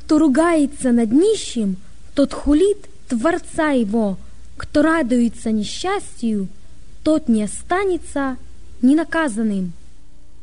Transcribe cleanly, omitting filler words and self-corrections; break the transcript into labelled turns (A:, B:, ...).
A: Кто ругается над нищим, тот хулит Творца его. Кто радуется несчастью, тот не останется ненаказанным.